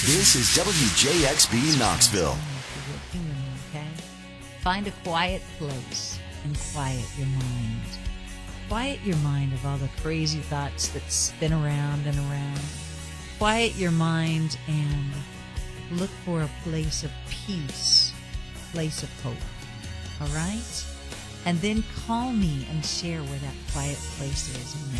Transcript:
This is WJXB Knoxville. Okay? Find a quiet place and quiet your mind. Quiet your mind of all the crazy thoughts that spin around and around. Quiet your mind and look for a place of peace, a place of hope. All right? And then call me and share where that quiet place is in your